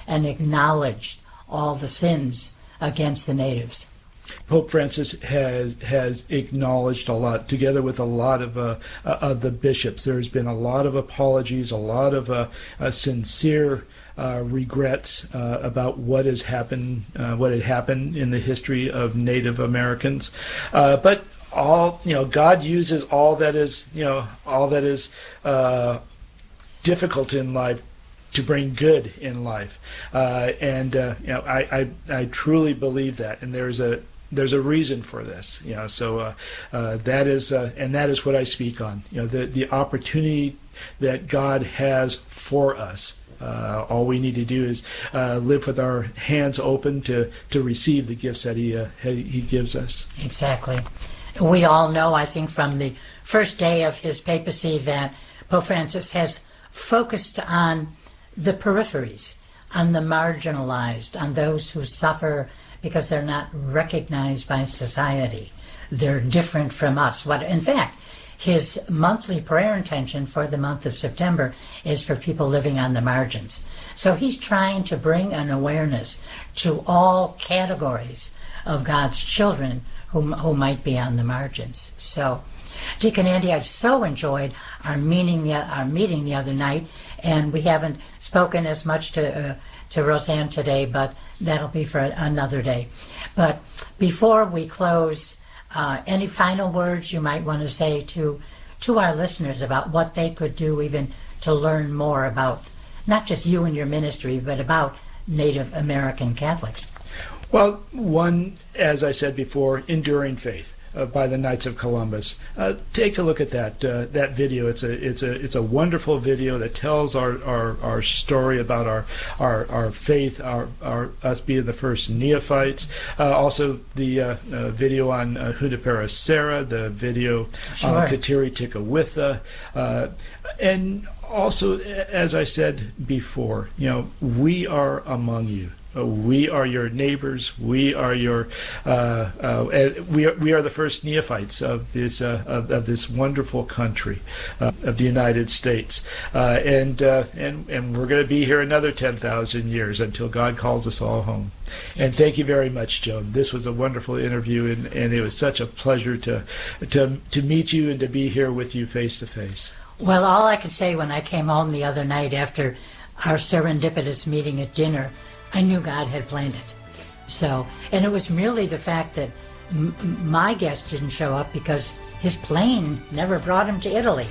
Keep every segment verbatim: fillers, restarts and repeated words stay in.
and acknowledged all the sins against the natives. Pope Francis has has acknowledged a lot, together with a lot of uh, uh, of the bishops. There's been a lot of apologies, a lot of uh, uh, sincere uh, regrets uh, about what has happened, uh, what had happened in the history of Native Americans. Uh, but all you know, God uses all that is you know all that is uh, difficult in life to bring good in life, uh, and uh, you know I, I I truly believe that, and there's a There's a reason for this, you know. So uh, uh, that is, uh, and that is what I speak on. You know, the the opportunity that God has for us. Uh, all we need to do is uh, live with our hands open to, to receive the gifts that He uh, He gives us. Exactly. We all know, I think, from the first day of his papacy that Pope Francis has focused on the peripheries, on the marginalized, on those who suffer because they're not recognized by society. They're different from us. What, in fact, his monthly prayer intention for the month of September is for people living on the margins. So he's trying to bring an awareness to all categories of God's children who, who might be on the margins. So, Deacon Andy, I've so enjoyed our meeting, our meeting the other night, and we haven't spoken as much to uh, to Roseanne today, but that'll be for another day. But before we close, uh, any final words you might want to say to to our listeners about what they could do even to learn more about not just you and your ministry, but about Native American Catholics? Well, one, as I said before, enduring faith. Uh, by the Knights of Columbus. Uh, take a look at that uh, that video. It's a it's a it's a wonderful video that tells our, our, our story about our our, our faith, our, our us being the first neophytes. Uh, also, the uh, uh, video on uh, Junipero Serra, the video sure. on Kateri Tekakwitha, uh, and also, as I said before, you know, we are among you. Uh, we are your neighbors. We are your. Uh, uh, we are we are the first neophytes of this uh, of, of this wonderful country, uh, of the United States, uh, and uh, and and we're going to be here another ten thousand years until God calls us all home. And thank you very much, Joan. This was a wonderful interview, and, and it was such a pleasure to to to meet you and to be here with you face to face. Well, all I could say when I came home the other night after our serendipitous meeting at dinner, I knew God had planned it. So, and it was merely the fact that m- my guest didn't show up because his plane never brought him to Italy.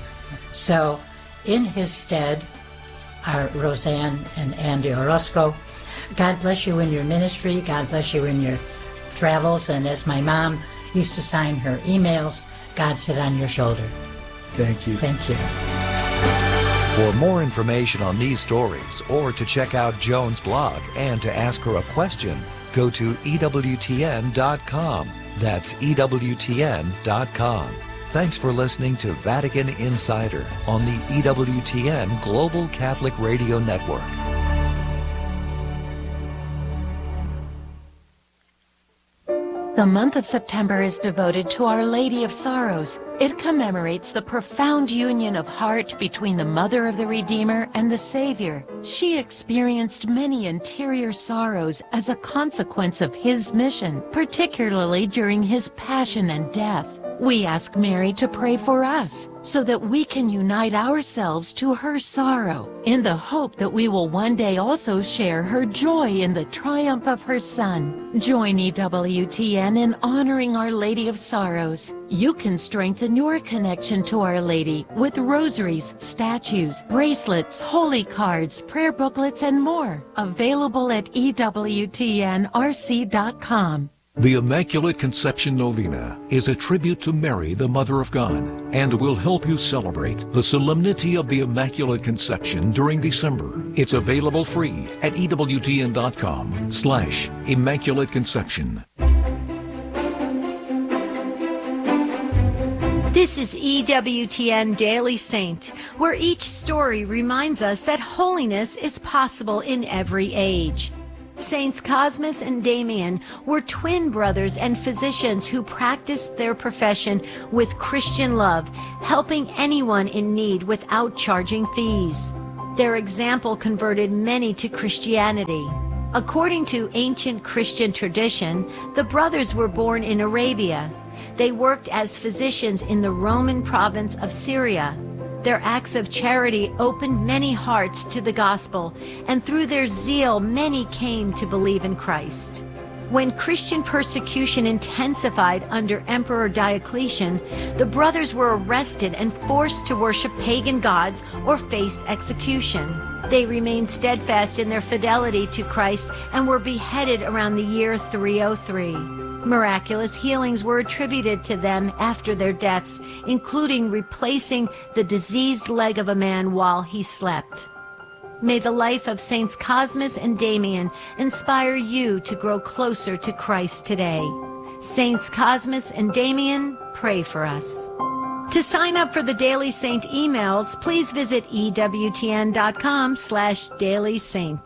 So, in his stead, are Roseanne and Andy Orozco. God bless you in your ministry. God bless you in your travels. And as my mom used to sign her emails, God sit on your shoulder. Thank you. Thank you. For more information on these stories, or to check out Joan's blog and to ask her a question, go to E W T N dot com. That's E W T N dot com. Thanks for listening to Vatican Insider on the E W T N Global Catholic Radio Network. The month of September is devoted to Our Lady of Sorrows. It commemorates the profound union of heart between the Mother of the Redeemer and the Savior. She experienced many interior sorrows as a consequence of His mission, particularly during His passion and death. We ask Mary to pray for us so that we can unite ourselves to her sorrow in the hope that we will one day also share her joy in the triumph of her Son. Join E W T N in honoring Our Lady of Sorrows. You can strengthen your connection to Our Lady with rosaries, statues, bracelets, holy cards, prayer booklets, and more. Available at E W T N R C dot com. The Immaculate Conception Novena is a tribute to Mary, the Mother of God, and will help you celebrate the solemnity of the Immaculate Conception during December. It's available free at E W T N dot com slash Immaculate Conception. This is E W T N Daily Saint, where each story reminds us that holiness is possible in every age. Saints Cosmas and Damian were twin brothers and physicians who practiced their profession with Christian love, helping anyone in need without charging fees. Their example converted many to Christianity. According to ancient Christian tradition, the brothers were born in Arabia. They worked as physicians in the Roman province of Syria. Their acts of charity opened many hearts to the gospel, and through their zeal, many came to believe in Christ. When Christian persecution intensified under Emperor Diocletian, the brothers were arrested and forced to worship pagan gods or face execution. They remained steadfast in their fidelity to Christ and were beheaded around the year three oh three. Miraculous healings were attributed to them after their deaths, including replacing the diseased leg of a man while he slept. May the life of Saints Cosmas and Damian inspire you to grow closer to Christ today. Saints Cosmas and Damian, pray for us. To sign up for the Daily Saint emails, please visit E W T N dot com slash Daily Saint.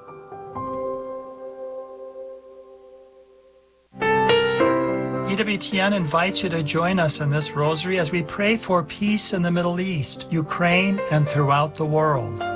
E W T N invites you to join us in this rosary as we pray for peace in the Middle East, Ukraine, and throughout the world.